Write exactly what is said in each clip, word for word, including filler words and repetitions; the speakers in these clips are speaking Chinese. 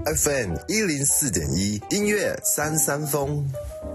F M 一零四点一，音乐三三风。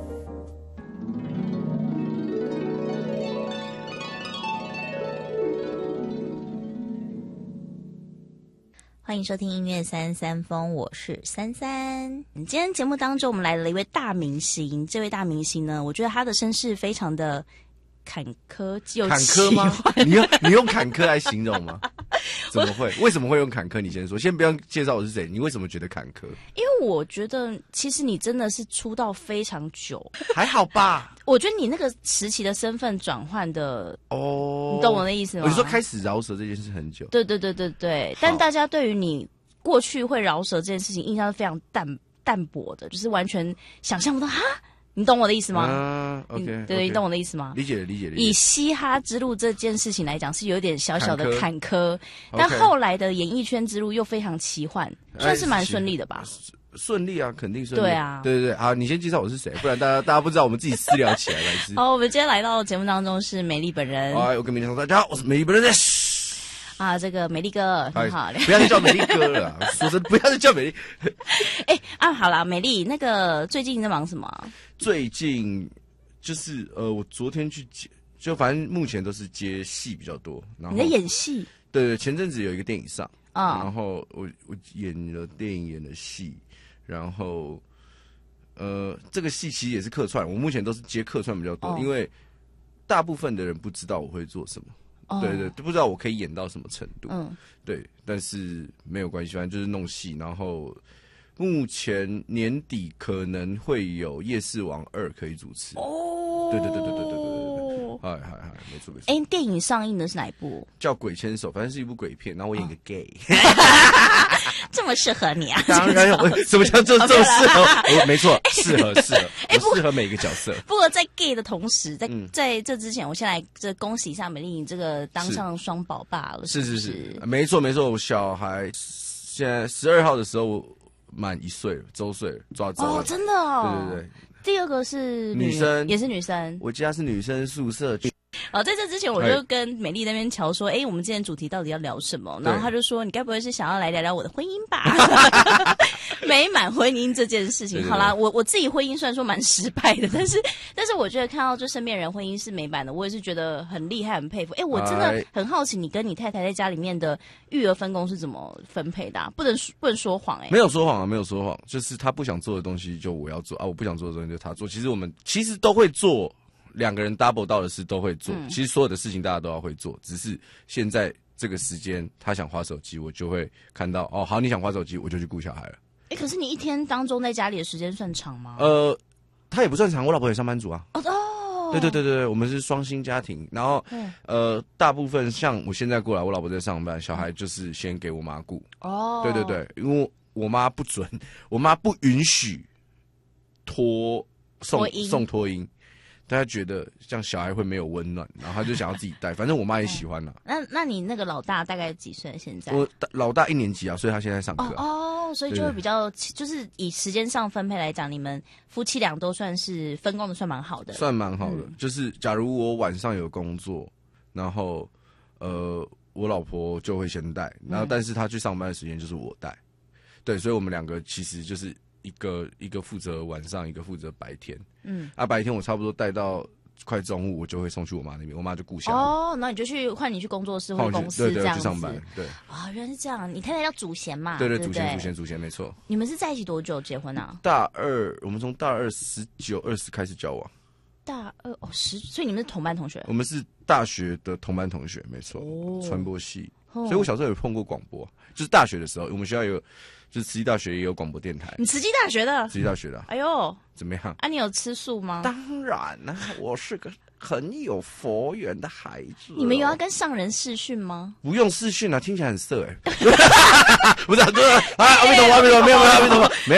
欢迎收听音乐三三风，我是三三。今天节目当中，我们来了一位大明星。这位大明星呢，我觉得他的身世非常的坎坷又坎坷吗？你用你用坎坷来形容吗？怎么会？为什么会用坎坷？你先说，先不要介绍我是谁，你为什么觉得坎坷？ 因为我觉得其实你真的是出道非常久， 还好吧？ 我觉得你那个时期的身份转换的哦， 你懂我的意思吗？ 你说开始饶舌这件事很久， 对对对对对，但大家对于你过去会饶舌这件事情印象是非常淡淡薄的，就是完全想象不到哈。你懂我的意思吗？ 啊 ，OK， 对， okay 你懂我的意思吗？ 理解了，理解了。 以嘻哈之路这件事情来讲，是有点小小的坎坷， 坎坷但后来的演艺圈之路又非常奇幻，算是蛮顺利的吧？ 顺利啊，肯定顺利。 对啊， 对对对，好，你先介绍我是谁，不然大家大家不知道，我们自己私聊起来来是。 好，我们今天来到节目当中是美丽本人。 哎，我跟你们说，大家好，我是美丽本人的。 啊，这个美丽哥很好， 不要再叫美丽哥了，说真的，不要再叫美丽。 哎啊，好啦，美丽，那个最近你在忙什么？最近就是呃，我昨天去接，就反正目前都是接戏比较多。然后你在演戏？ 对对，前阵子有一个电影上， 啊、 嗯，然后我我演了电影，演了戏，然后呃，这个戏其实也是客串，我目前都是接客串比较多，哦、因为大部分的人不知道我会做什么。Oh. 对对，不知道我可以演到什么程度。嗯，对，但是没有关系，反正就是弄戏。然后目前年底可能会有《夜视王二》可以主持。哦、oh. ，对对对对对对对对对，嗨嗨嗨，没错没错。 哎，电影上映的是哪一部？ 叫《鬼牵手》，反正是一部鬼片，然后我演个 gay。 这么适合你啊？ 当然，我什么叫做这么适合？我没错，适合适合，我适合每一个角色。 不过在 gay 的同时，在、嗯、在这之前，我先来这恭喜一下美丽，你这个当上双宝爸了。 是是是是，没错没错，我小孩现在十二号的时候满一岁了，周岁了，抓周了。 哦，真的哦。 对对对。 第二个是女生， 也是女生。 我家是女生宿舍。 哦，在这之前我就跟美丽那边瞧说，哎、欸，我们今天主题到底要聊什么？然后他就说，你该不会是想要来聊聊我的婚姻吧？美满婚姻这件事情，对对对，好啦，我我自己婚姻虽然说蛮失败的，但是但是我觉得看到就身边人婚姻是美满的，我也是觉得很厉害，很佩服。哎、欸，我真的很好奇，你跟你太太在家里面的育儿分工是怎么分配的、啊？不能不能说谎哎、欸， 没有说谎啊，没有说谎，就是他不想做的东西就我要做啊，我不想做的东西就他做。其实我们其实都会做。两个人 double 到的事都会做、嗯，其实所有的事情大家都要会做，只是现在这个时间他想滑手机，我就会看到哦，好，你想滑手机，我就去顾小孩了。 哎、欸，可是你一天当中在家里的时间算长吗？ 呃，他也不算长，我老婆也上班族啊。 哦哦， 对对对对，我们是双薪家庭，然后、嗯、呃，大部分像我现在过来，我老婆在上班，小孩就是先给我妈顾。哦，对对对，因为我妈不准，我妈不允许托送送托婴。大家觉得这样小孩会没有温暖，然后他就想要自己带。反正我妈也喜欢啦、 啊。那那你那个老大大概几岁？现在我老大一年级啊，所以他现在上课、啊。 哦，所以就会比较，就是以时间上分配来讲，你们夫妻俩都算是分工的算蛮好的， 算蛮好的、嗯。就是假如我晚上有工作，然后呃，我老婆就会先带，然后但是她去上班的时间就是我带。对，所以我们两个其实就是。一个一个负责晚上，一个负责白天。嗯，啊，白天我差不多带到快中午，我就会送去我妈那边，我妈就顾下。 哦，那你就去换你去工作室或公司这样子。 去上班。对。 啊、哦，原来是这样。你太太叫祖贤嘛？ 对对， 对祖贤，祖贤，祖贤，没错。 你们是在一起多久结婚啊？ 大二，我们从大二十九、二十开始交往。 大二哦，十，所以你们是同班同学？ 我们是大学的同班同学，没错。哦。传播系。哦。所以我小时候有碰过广播，就是大学的时候，我们学校有。就是慈济大学也有广播电台。 你慈济大学的？ 慈济大学的、啊。 哎呦， 怎么样？ 啊，你有吃素吗？ 当然啦、啊，我是个很有佛缘的孩子、哦。 你们有要跟上人视讯吗？ 不用视讯啊，听起来很色哎、欸。不是，不是，哎，阿弥陀佛，阿弥陀佛，没有没有阿弥陀佛，没有。